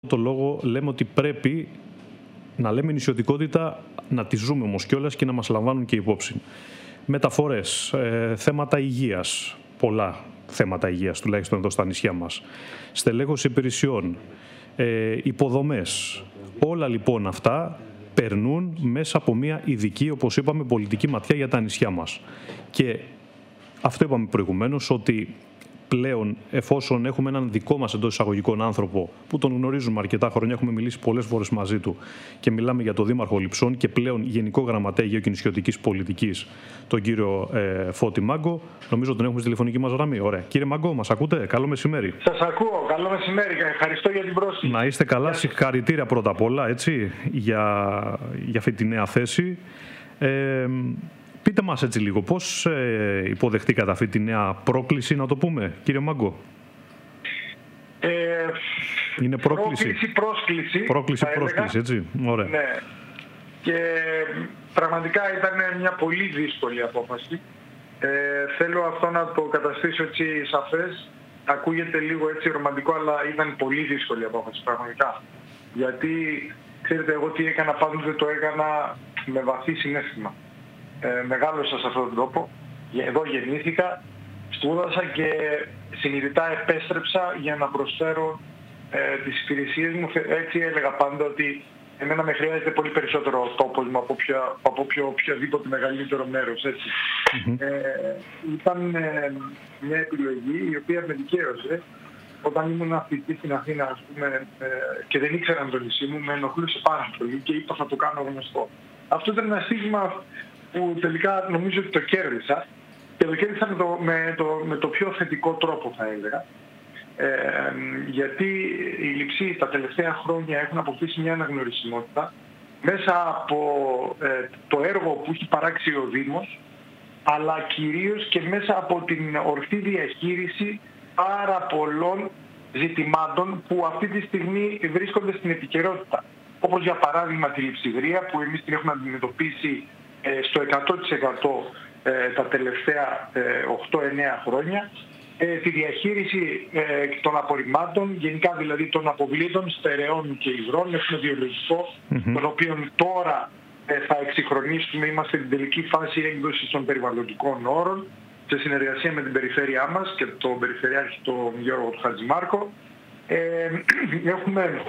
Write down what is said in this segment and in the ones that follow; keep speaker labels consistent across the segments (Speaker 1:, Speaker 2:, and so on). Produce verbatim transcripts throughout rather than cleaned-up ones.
Speaker 1: το λόγο λέμε ότι πρέπει να λέμε νησιωτικότητα, να τη ζούμε όμως κιόλας και να μας λαμβάνουν και υπόψη. Μεταφορές, ε, θέματα υγείας, πολλά θέματα υγείας τουλάχιστον εδώ στα νησιά μας. Στελέχωση υπηρεσιών, ε, υποδομές. Όλα λοιπόν αυτά περνούν μέσα από μια ειδική, όπως είπαμε, πολιτική ματιά για τα νησιά μας. Και αυτό είπαμε προηγουμένως, ότι πλέον, εφόσον έχουμε έναν δικό μας εντός εισαγωγικών άνθρωπο που τον γνωρίζουμε αρκετά χρόνια, έχουμε μιλήσει πολλές φορές μαζί του και μιλάμε για τον Δήμαρχο Λειψών και πλέον Γενικό Γραμματέα Γεωκινησιωτικής Πολιτικής, τον κύριο ε, Φώτη Μάγκο, νομίζω τον έχουμε στη τηλεφωνική μας γραμμή. Ωραία. Κύριε Μάγκο, μας ακούτε? Καλό μεσημέρι.
Speaker 2: Σας ακούω. Καλό μεσημέρι. Ευχαριστώ για την πρόσκληση.
Speaker 1: Να είστε καλά. Συγχαρητήρια πρώτα απ' όλα, έτσι, για, για αυτή τη νέα θέση. Ε, Πείτε μας έτσι λίγο, πώς ε, υποδεχτήκατε αυτή τη νέα πρόκληση, να το πούμε, κύριε Μάγκο?
Speaker 2: Ε,
Speaker 1: Είναι πρόκληση.
Speaker 2: Πρόκληση, πρόσκληση.
Speaker 1: Πρόκληση, πρόσκληση, έτσι. Ωραία.
Speaker 2: Ναι. Και πραγματικά ήταν μια πολύ δύσκολη απόφαση. Ε, θέλω αυτό να το καταστήσω έτσι σαφές. Ακούγεται λίγο έτσι ρομαντικό, αλλά ήταν πολύ δύσκολη απόφαση, πραγματικά. Γιατί, ξέρετε, εγώ τι έκανα, πάντοτε το έκανα με βαθύ συναίσθημα. Ε, μεγάλωσα σε αυτόν τον τόπο, εδώ γεννήθηκα, σπούδασα και συνειδητά επέστρεψα για να προσφέρω ε, τις υπηρεσίες μου. Έτσι έλεγα πάντα ότι εμένα με χρειάζεται πολύ περισσότερο ο τόπος μου από, ποια, από ποιο, οποιοδήποτε μεγαλύτερο μέρος. Έτσι. Mm-hmm. Ε, ήταν ε, μια επιλογή η οποία με δικαίωσε. Όταν ήμουν φοιτητής στην Αθήνα, ας πούμε, ε, και δεν ήξεραν το νησί μου, με ενοχλούσε πάρα πολύ και είπα θα το κάνω γνωστό. Αυτό ήταν ένα στίγμα που τελικά νομίζω ότι το κέρδισα και το κέρδισα με το, με το, με το πιο θετικό τρόπο, θα έλεγα. Ε, γιατί οι Λειψοί τα τελευταία χρόνια έχουν αποκτήσει μια αναγνωρισιμότητα μέσα από ε, το έργο που έχει παράξει ο Δήμος, αλλά κυρίως και μέσα από την ορθή διαχείριση πάρα πολλών ζητημάτων που αυτή τη στιγμή βρίσκονται στην επικαιρότητα. Όπως για παράδειγμα τη λειψιδρία, που εμείς την έχουμε αντιμετωπίσει στο εκατό τοις εκατό τα τελευταία οκτώ εννέα χρόνια, τη διαχείριση των απορριμμάτων, γενικά δηλαδή των αποβλήτων, στερεών και υγρών, έχουμε βιολογικό, mm-hmm. τον οποίο τώρα θα εξυγχρονίσουμε, είμαστε στην τελική φάση έκδοσης των περιβαλλοντικών όρων, σε συνεργασία με την περιφέρειά μας και τον Περιφερειάρχη τον Γιώργο του Χατζημάρκο. Ε, έχουμε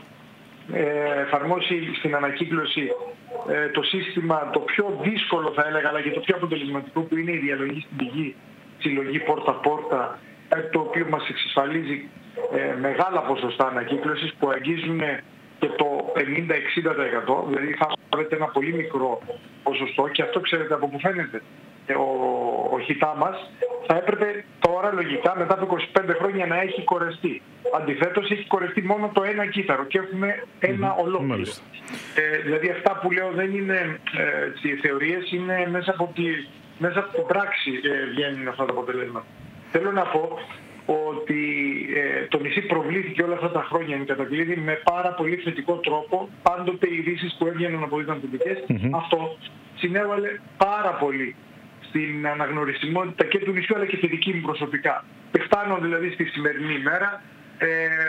Speaker 2: εφαρμόσει στην ανακύκλωση ε, το σύστημα το πιο δύσκολο, θα έλεγα, αλλά και το πιο αποτελεσματικό, που είναι η διαλογή στην πηγή, συλλογή πόρτα-πόρτα, το οποίο μας εξασφαλίζει ε, μεγάλα ποσοστά ανακύκλωσης που αγγίζουν και το πενήντα με εξήντα τοις εκατό, δηλαδή θα πάρετε ένα πολύ μικρό ποσοστό, και αυτό ξέρετε από που φαίνεται. Ο, ο χιτά μας θα έπρεπε τώρα λογικά μετά από είκοσι πέντε χρόνια να έχει κορεστεί. Αντιθέτως έχει κορεστεί μόνο το ένα κύτταρο και έχουμε ένα mm-hmm. ολόκληρο. Ε, δηλαδή αυτά που λέω δεν είναι ε, θεωρίες, είναι μέσα από, τη, μέσα από την πράξη ε, βγαίνουν αυτά τα αποτελέσματα. Θέλω να πω ότι ε, το νησί προβλήθηκε όλα αυτά τα χρόνια εν κατακλείδη με πάρα πολύ θετικό τρόπο. Πάντοτε οι ειδήσεις που έβγαιναν από ήταν θετικές. Mm-hmm. Αυτό συνέβαλε πάρα πολύ στην αναγνωρισιμότητα και του νησιού αλλά και τη δική μου προσωπικά. Φτάνω δηλαδή στη σημερινή ημέρα. Ε,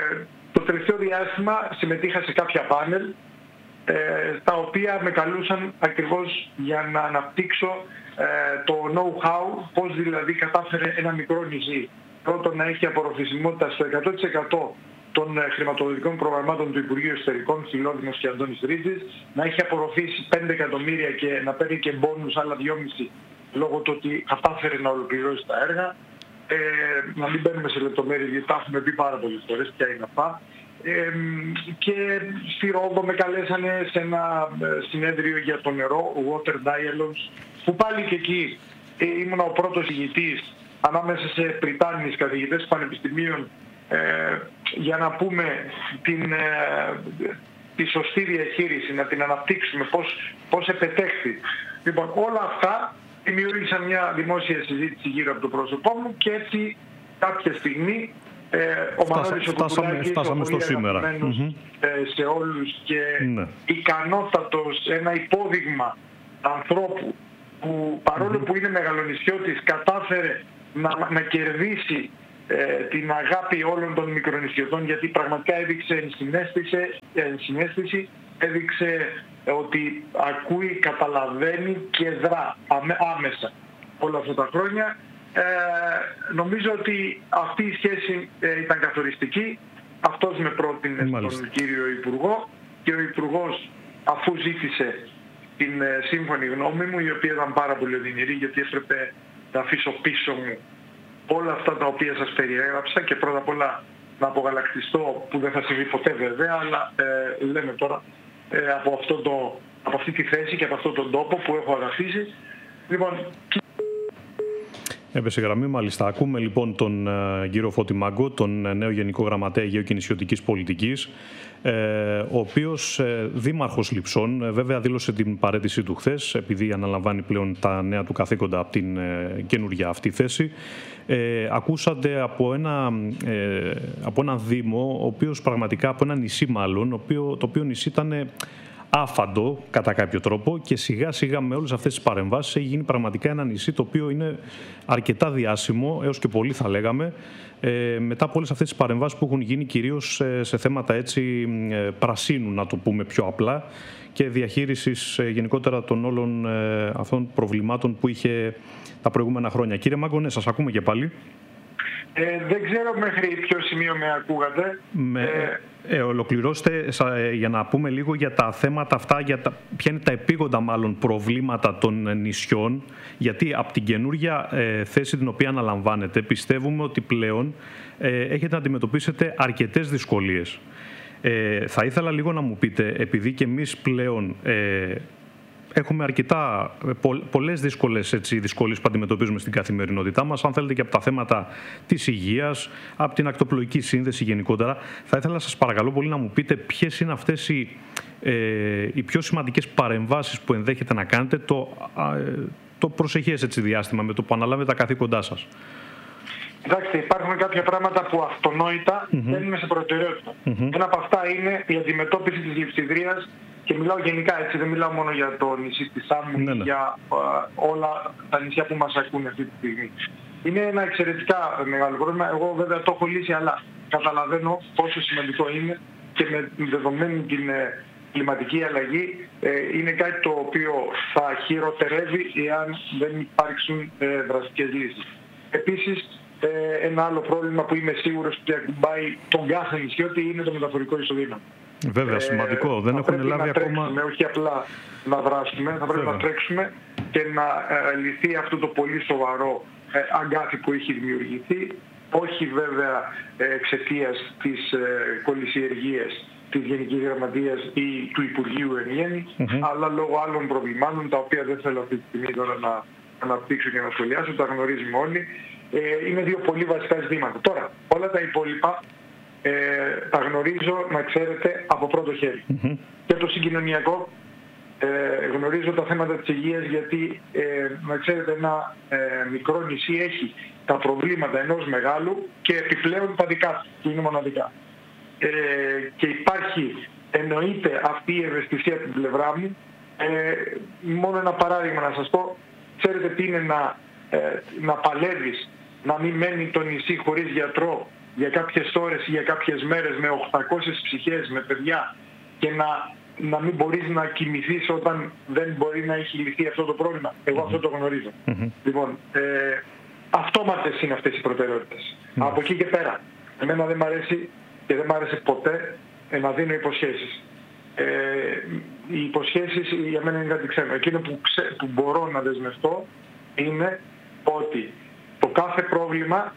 Speaker 2: το τελευταίο διάστημα συμμετείχα σε κάποια πάνελ ε, τα οποία με καλούσαν ακριβώς για να αναπτύξω ε, το know-how, πώς δηλαδή κατάφερε ένα μικρό νησί πρώτον να έχει απορροφησιμότητα στο εκατό τοις εκατό των χρηματοδοτικών προγραμμάτων του Υπουργείου Εσωτερικών, Φιλόδημος και Αντώνης Ρίτζης, να έχει απορροφήσει πέντε εκατομμύρια και να παίρνει και μπόνους άλλα δυόμισι λόγω του ότι κατάφερε να ολοκληρώσει τα έργα. Ε, να μην μπαίνουμε σε λεπτομέρειες γιατί τα έχουμε πει πάρα πολλές φορές, ποια είναι αυτά. Ε, και στη Ρόδο με καλέσανε σε ένα συνέδριο για το νερό, Water Dialogues, που πάλι και εκεί ε, ήμουν ο πρώτος ηγητής ανάμεσα σε πριτάνιες καθηγητές πανεπιστημίων ε, για να πούμε την, ε, τη σωστή διαχείριση, να την αναπτύξουμε, πώς, πώς επετέχθη. Λοιπόν, όλα αυτά δημιούργησαν μια δημόσια συζήτηση γύρω από το πρόσωπό μου και έτσι κάποια στιγμή ε, ο Μανώλης ο Κουκουλάκης, φτάσαμε στο σήμερα. Mm-hmm. Ε, σε όλους και ναι. ικανότατος, ένα υπόδειγμα ανθρώπου που παρόλο mm-hmm. που είναι μεγαλονησιώτης κατάφερε να, να κερδίσει ε, την αγάπη όλων των μικρονησιωτών, γιατί πραγματικά έδειξε ενσυναίσθηση, ενσυναίσθηση έδειξε ότι ακούει, καταλαβαίνει και δρά άμεσα όλα αυτά τα χρόνια. Ε, νομίζω ότι αυτή η σχέση ε, ήταν καθοριστική. Αυτός με πρότεινε
Speaker 1: Μάλιστα.
Speaker 2: στον κύριο Υπουργό και ο Υπουργός, αφού ζήτησε την ε, σύμφωνη γνώμη μου, η οποία ήταν πάρα πολύ οδυνηρή, γιατί έπρεπε να αφήσω πίσω μου όλα αυτά τα οποία σας περιέγραψα και πρώτα απ' όλα να απογαλακτιστώ, που δεν θα συμβεί ποτέ βέβαια, αλλά ε, λέμε τώρα ε, από, αυτό το, από αυτή τη θέση και από αυτόν τον τόπο που έχω αγαπήσει. Λοιπόν,
Speaker 1: Έπεσε γραμμή, μάλιστα. Ακούμε λοιπόν τον uh, κύριο Φώτη Μάγκο, τον uh, νέο Γενικό Γραμματέα Αιγαίου και Νησιωτικής Πολιτικής, ε, ο οποίος ε, δήμαρχος Λειψών, ε, βέβαια δήλωσε την παραίτησή του χθες, επειδή αναλαμβάνει πλέον τα νέα του καθήκοντα από την ε, καινούργια αυτή θέση. Ε, ακούσατε από ένα, ε, από ένα δήμο, ο οποίος πραγματικά, από ένα νησί μάλλον, οποίο, το οποίο νησί ήταν άφαντο κατά κάποιο τρόπο, και σιγά σιγά με όλες αυτές τις παρεμβάσεις έχει γίνει πραγματικά ένα νησί το οποίο είναι αρκετά διάσημο, έως και πολύ θα λέγαμε, ε, μετά από όλες αυτές τις παρεμβάσεις που έχουν γίνει κυρίως σε, σε θέματα έτσι ε, πρασίνου, να το πούμε πιο απλά, και διαχείρισης ε, γενικότερα των όλων ε, αυτών προβλημάτων που είχε τα προηγούμενα χρόνια. Κύριε Μάγκο, ναι, σας ακούμε και πάλι.
Speaker 2: Ε, δεν ξέρω μέχρι ποιο σημείο με ακούγατε.
Speaker 1: Με, ε, ε, ολοκληρώστε σα, για να πούμε λίγο για τα θέματα αυτά, για τα, ποια είναι τα επίγοντα μάλλον προβλήματα των νησιών, γιατί από την καινούργια ε, θέση την οποία αναλαμβάνετε πιστεύουμε ότι πλέον ε, έχετε να αντιμετωπίσετε αρκετές δυσκολίες. Ε, θα ήθελα λίγο να μου πείτε, επειδή και εμείς πλέον ε, έχουμε αρκετά, πο, πολλές δύσκολες έτσι, δυσκολίες που αντιμετωπίζουμε στην καθημερινότητά μας, αν θέλετε και από τα θέματα της υγείας, από την ακτοπλοϊκή σύνδεση γενικότερα. Θα ήθελα να σας παρακαλώ πολύ να μου πείτε ποιες είναι αυτές οι, ε, οι πιο σημαντικές παρεμβάσεις που ενδέχεται να κάνετε το, ε, το προσεχές έτσι, διάστημα με το που αναλάβετε τα καθήκοντά σας.
Speaker 2: Κοιτάξτε, υπάρχουν κάποια πράγματα που αυτονόητα mm-hmm. δεν είναι σε προτεραιότητα. Mm-hmm. Ένα από αυτά είναι η αντιμετώπιση της λειψιδρίας. Και μιλάω γενικά, έτσι, δεν μιλάω μόνο για το νησί της Σάμου, ναι, ναι. για uh, όλα τα νησιά που μας ακούνε αυτή τη στιγμή. Είναι ένα εξαιρετικά μεγάλο πρόβλημα. Εγώ βέβαια το έχω λύσει, αλλά καταλαβαίνω πόσο σημαντικό είναι, και με δεδομένη την ε, κλιματική αλλαγή ε, είναι κάτι το οποίο θα χειροτερεύει εάν δεν υπάρξουν ε, δραστικές λύσεις. Επίσης, ε, ένα άλλο πρόβλημα που είμαι σίγουρος ότι ακουμπάει τον κάθε νησιώτη είναι το μεταφορικό εισοδήμα.
Speaker 1: Βέβαια, σημαντικό. Ε, δεν έχουν λάβει ακόμα.
Speaker 2: Όχι απλά να δράσουμε, θα πρέπει Βέβαια. να τρέξουμε και να ε, λυθεί αυτό το πολύ σοβαρό ε, αγκάθι που έχει δημιουργηθεί. Όχι βέβαια ε, εξαιτίας της ε, κολυσιεργίας της Γενικής Γραμματείας ή του Υπουργείου εν γέννη, mm-hmm. αλλά λόγω άλλων προβλημάτων, τα οποία δεν θέλω αυτή τη στιγμή τώρα να αναπτύξω και να σχολιάσω, τα γνωρίζουμε όλοι. Ε, είναι δύο πολύ βασικά ζητήματα. Τώρα, όλα τα υπόλοιπα Ε, τα γνωρίζω, να ξέρετε, από πρώτο χέρι. Mm-hmm. Και το συγκοινωνιακό, ε, γνωρίζω τα θέματα της υγείας, γιατί ε, να ξέρετε, ένα ε, μικρό νησί έχει τα προβλήματα ενός μεγάλου και επιπλέον τα δικά του, που είναι μοναδικά. Ε, και υπάρχει, εννοείται, αυτή η ευαισθησία από την πλευρά μου. Ε, μόνο ένα παράδειγμα να σας πω. Ξέρετε τι είναι να, ε, να παλεύεις, να μην μένει το νησί χωρίς γιατρό για κάποιες ώρες ή για κάποιες μέρες με οκτακόσιες ψυχές, με παιδιά, και να, να μην μπορείς να κοιμηθείς όταν δεν μπορεί να έχει λυθεί αυτό το πρόβλημα. Εγώ mm-hmm. αυτό το γνωρίζω. Mm-hmm. Λοιπόν, ε, αυτόματες είναι αυτές οι προτεραιότητες. Mm-hmm. Από εκεί και πέρα, εμένα δεν μ' αρέσει και δεν μ' άρεσε ποτέ ε, να δίνω υποσχέσεις. Ε, οι υποσχέσεις για μένα είναι κάτι ξένο. Εκείνο που, ξέ, που μπορώ να δεσμευτώ είναι ότι το κάθε πρόβλημα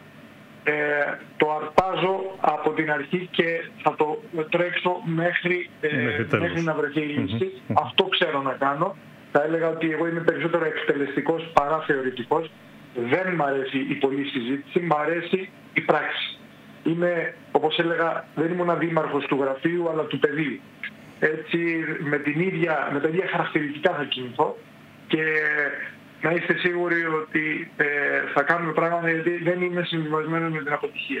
Speaker 2: Ε, το αρπάζω από την αρχή και θα το τρέξω μέχρι, ε, μέχρι, μέχρι να βρεθεί η λύση. Mm-hmm. Αυτό ξέρω να κάνω. Θα έλεγα ότι εγώ είμαι περισσότερο εκτελεστικός παρά θεωρητικός. Δεν μ' αρέσει η πολλή συζήτηση, μ' αρέσει η πράξη. Είμαι, όπως έλεγα, δεν ήμουν δήμαρχος του γραφείου, αλλά του πεδίου. Έτσι, με, την ίδια, με τα ίδια χαρακτηριστικά θα κινηθώ, και να είστε σίγουροι ότι ε, θα κάνουμε πράγματα, γιατί δεν είμαι συμβιβασμένος με την αποτυχία.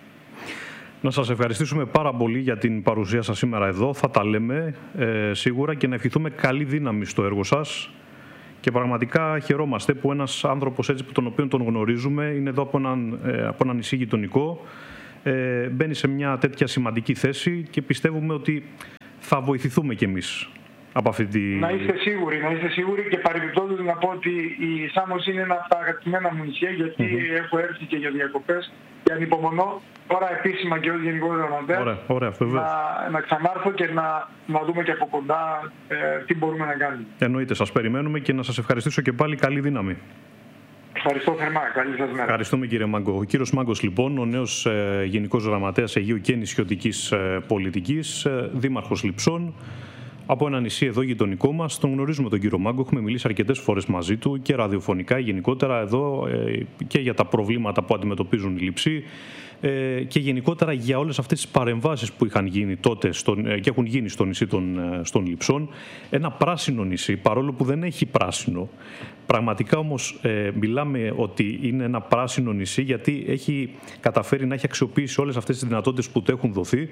Speaker 1: Να σας ευχαριστήσουμε πάρα πολύ για την παρουσία σας σήμερα εδώ. Θα τα λέμε ε, σίγουρα, και να ευχηθούμε καλή δύναμη στο έργο σας Και πραγματικά χαιρόμαστε που ένας άνθρωπος έτσι που τον οποίο τον γνωρίζουμε είναι εδώ από έναν, από ένα νησί γειτονικό, ε, μπαίνει σε μια τέτοια σημαντική θέση και πιστεύουμε ότι θα βοηθηθούμε κι εμείς από αυτή τη...
Speaker 2: Να είστε σίγουροι, να είστε σίγουροι και παρεμπιπτόντως να πω ότι η Σάμος είναι ένα από τα αγαπημένα μου νησιά, γιατί mm-hmm. έχω έρθει και για διακοπές και ανυπομονώ τώρα επίσημα και ως Γενικός Γραμματέας να, να ξανάρθω και να, να δούμε και από κοντά ε, τι μπορούμε να κάνουμε.
Speaker 1: Εννοείται, σας περιμένουμε και να σας ευχαριστήσω και πάλι. Καλή δύναμη.
Speaker 2: Ευχαριστώ θερμά. Καλή σας μέρα.
Speaker 1: Ευχαριστούμε, κύριε Μάγκο. Ο κύριος Μάγκος, λοιπόν, ο νέος ε, Γενικός Γραμματέας Αιγαίου και Νησιωτικής ε, Πολιτικής, ε, Δήμαρχος Λειψών, από ένα νησί εδώ γειτονικό μας. Τον γνωρίζουμε τον κύριο Μάγκο, έχουμε μιλήσει αρκετές φορές μαζί του και ραδιοφωνικά γενικότερα εδώ ε, και για τα προβλήματα που αντιμετωπίζουν οι Λειψοί ε, και γενικότερα για όλες αυτές τις παρεμβάσεις που είχαν γίνει τότε στον, ε, και έχουν γίνει στο νησί των, ε, των Λειψών. Ένα πράσινο νησί, παρόλο που δεν έχει πράσινο. Πραγματικά όμως ε, μιλάμε ότι είναι ένα πράσινο νησί γιατί έχει καταφέρει να έχει αξιοποιήσει όλες αυτές τις δυνατότητες που του έχουν δοθεί,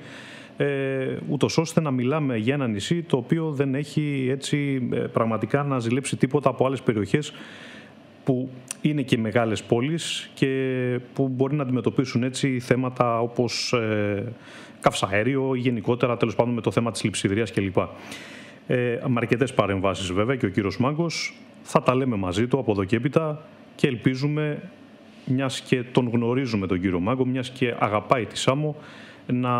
Speaker 1: Ε, ούτως ώστε να μιλάμε για ένα νησί το οποίο δεν έχει έτσι ε, πραγματικά να ζηλέψει τίποτα από άλλες περιοχές που είναι και μεγάλες πόλεις και που μπορεί να αντιμετωπίσουν έτσι θέματα όπως ε, καυσαέριο ή γενικότερα τέλος πάντων με το θέμα της λειψιδρίας κλπ. Ε, με αρκετές παρεμβάσεις βέβαια και ο κύριος Μάγκος, θα τα λέμε μαζί του από εδώ και έπειτα και ελπίζουμε, μιας και τον γνωρίζουμε τον κύριο Μάγκο, μιας και αγαπάει τη Σάμο, να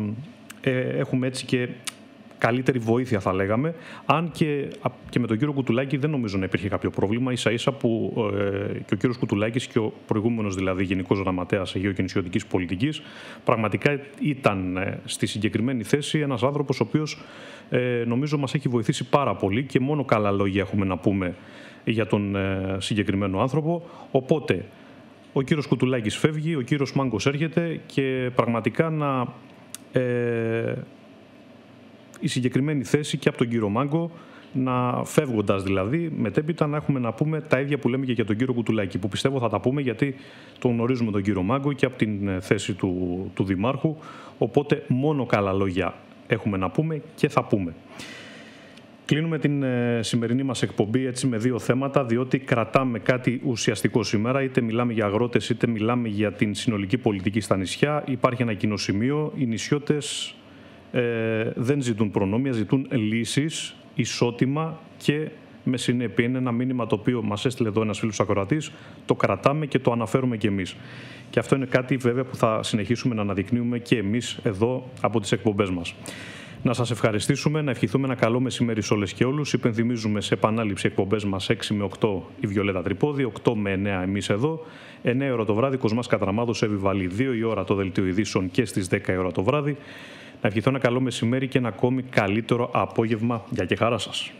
Speaker 1: ε, έχουμε έτσι και καλύτερη βοήθεια θα λέγαμε, αν και, και με τον κύριο Κουτουλάκη δεν νομίζω να υπήρχε κάποιο πρόβλημα, ίσα ίσα που ε, και ο κύριος Κουτουλάκης και ο προηγούμενος δηλαδή Γενικός Γραμματέας Αιγαίου και Νησιωτικής Πολιτικής πραγματικά ήταν ε, στη συγκεκριμένη θέση ένας άνθρωπος ο οποίος ε, νομίζω μας έχει βοηθήσει πάρα πολύ και μόνο καλά λόγια έχουμε να πούμε για τον ε, συγκεκριμένο άνθρωπο, οπότε ο κύριος Κουτουλάκης φεύγει, ο κύριος Μάγκος έρχεται και πραγματικά να ε, η συγκεκριμένη θέση και από τον κύριο Μάγκο, να φεύγοντας δηλαδή μετέπειτα να έχουμε να πούμε τα ίδια που λέμε και για τον κύριο Κουτουλάκη, που πιστεύω θα τα πούμε γιατί τον γνωρίζουμε τον κύριο Μάγκο και από την θέση του, του Δημάρχου, οπότε μόνο καλά λόγια έχουμε να πούμε και θα πούμε. Κλείνουμε την ε, σημερινή μας εκπομπή έτσι με δύο θέματα, διότι κρατάμε κάτι ουσιαστικό σήμερα, είτε μιλάμε για αγρότες είτε μιλάμε για την συνολική πολιτική στα νησιά. Υπάρχει ένα κοινό σημείο, οι νησιώτες ε, δεν ζητούν προνόμια, ζητούν λύσεις, ισότιμα και με συνέπεια. Είναι ένα μήνυμα το οποίο μας έστειλε εδώ ένας φίλος ακροατής, το κρατάμε και το αναφέρουμε και εμείς. Και αυτό είναι κάτι βέβαια που θα συνεχίσουμε να αναδεικνύουμε και εμείς εδώ από τις εκπομπές μας. Να σας ευχαριστήσουμε, να ευχηθούμε ένα καλό μεσημέρι σε όλες και όλους. Υπενθυμίζουμε σε επανάληψη εκπομπές μας έξι με οκτώ η Βιολέτα Τρυπόδη, οκτώ με εννέα εμείς εδώ, εννέα ώρα το βράδυ Κοσμάς Κατραμάδος, Εύη Βαλή, δύο η ώρα το δελτίο ειδήσεων και στις δέκα η ώρα το βράδυ. Να ευχηθώ ένα καλό μεσημέρι και ένα ακόμη καλύτερο απόγευμα. Γεια και χαρά σας.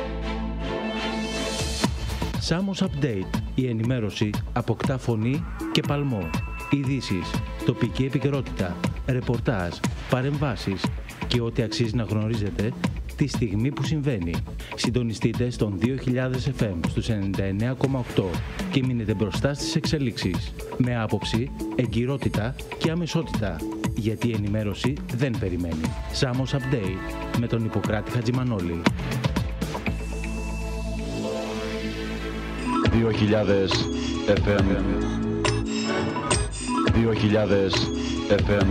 Speaker 3: Σάμος Update. Η ενημέρωση αποκτά φωνή και παλμό. Ειδήσεις, τοπική επικαιρότητα, ρεπορτάζ, παρεμβάσεις και ό,τι αξίζει να γνωρίζετε τη στιγμή που συμβαίνει. Συντονιστείτε στον δύο χιλιάδες εφ εμ στους ενενήντα εννέα κόμμα οκτώ και μείνετε μπροστά στις εξελίξεις. Με άποψη, εγκυρότητα και αμεσότητα. Γιατί η ενημέρωση δεν περιμένει. Σάμος Update με τον Ιπποκράτη Χατζημανόλη.
Speaker 4: δύο χιλιάδες εφ εμ δύο χιλιάδες εφ εμ.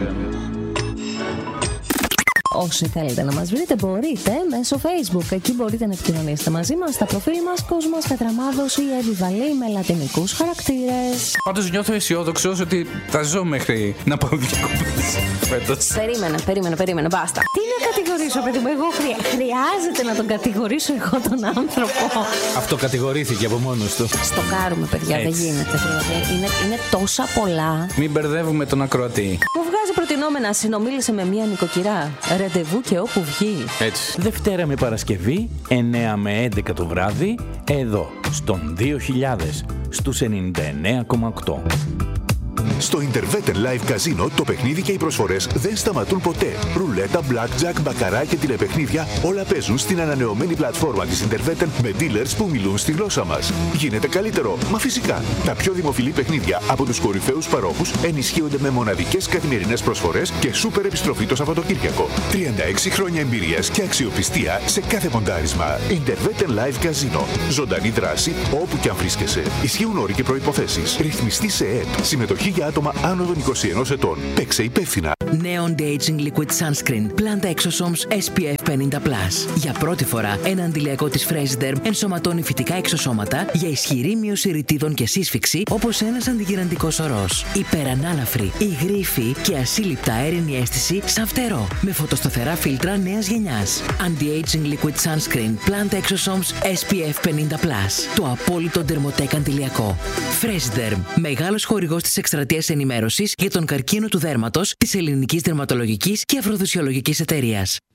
Speaker 5: Όσοι θέλετε να μας βρείτε μπορείτε μέσω Facebook. Εκεί μπορείτε να επικοινωνήσετε μαζί μας στα προφίλ μας Κοσμάς Κατραμάδος ή Εύη Βαλή με λατινικούς χαρακτήρες.
Speaker 6: Πάντως νιώθω αισιόδοξος ότι θα ζω μέχρι να πάω διακοπές φέτος.
Speaker 5: Περίμενε, περίμενε, περίμενε, μπάστα. Τι να κατηγορήσω, παιδί μου, εγώ χρεια... χρειάζεται να τον κατηγορήσω εγώ τον άνθρωπο.
Speaker 6: Αυτό κατηγορήθηκε από μόνος του.
Speaker 5: Στο κάρουμε, παιδιά, έτσι. Δεν γίνεται. Δηλαδή, είναι, είναι τόσα πολλά.
Speaker 6: Μην μπερδεύουμε τον ακροατή.
Speaker 5: Μου βγάζει προτινόμενα, συνομίλησε με μία νοικοκυρά. Ραντεβού και όπου βγει.
Speaker 6: Έτσι.
Speaker 7: Δευτέρα με Παρασκευή, εννέα με έντεκα το βράδυ, εδώ, στον δύο χιλιάδες, στους ενενήντα εννέα κόμμα οκτώ.
Speaker 8: Στο Intervetten Live Casino το παιχνίδι και οι προσφορές δεν σταματούν ποτέ. Ρουλέτα, blackjack, μπακαρά και τηλεπαιχνίδια όλα παίζουν στην ανανεωμένη πλατφόρμα της Intervetten με dealers που μιλούν στη γλώσσα μας. Γίνεται καλύτερο, μα φυσικά. Τα πιο δημοφιλή παιχνίδια από τους κορυφαίους παρόχους ενισχύονται με μοναδικές καθημερινές προσφορές και σούπερ επιστροφή το Σαββατοκύριακο. τριάντα έξι χρόνια εμπειρίας και αξιοπιστία σε κάθε ποντάρισμα. Intervetten Live Casino. Ζωντανή δράση όπου και αν βρίσκεσαι. Ισχύουν όροι και προϋποθέσεις. Ρυθμιστή σε ΕΕΠ. Συμμετοχή για άτομα άνω των είκοσι ενός ετών. Παίξε υπεύθυνα.
Speaker 9: νέο Anti-Aging Liquid Sunscreen Plant Exosomes ες πι εφ πενήντα πλας. Για πρώτη φορά, ένα αντιλιακό της Freshderm ενσωματώνει φυτικά εξωσώματα για ισχυρή μείωση ρητίδων και σύσφυξη, όπως ένας αντιγυραντικός ορός. Υπερανάλαφρη, υγρή και ασύλληπτα αέρινη αίσθηση σαν φτερό. Με φωτοσταθερά φίλτρα νέας γενιάς. Anti-Aging Liquid Sunscreen Plant Exosomes ες πι εφ πενήντα πλας. Το απόλυτο ντερμοτέκ αντιλιακό. Freshderm, μεγάλος χορηγός της εκστρατείας ενημέρωσης για τον καρκίνο του δέρματος της Ελληνικής Δερματολογικής και Αφροδισιολογικής Εταιρείας.